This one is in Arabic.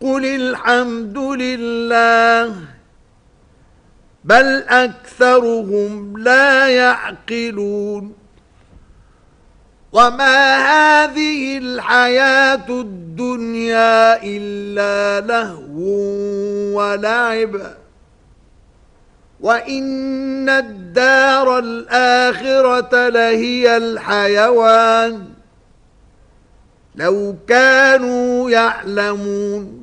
قل الحمد لله بل أكثرهم لا يعقلون وما هذه الحياة الدنيا إلا لهو ولعب وإن الدار الآخرة لهي الحيوان لو كانوا يعلمون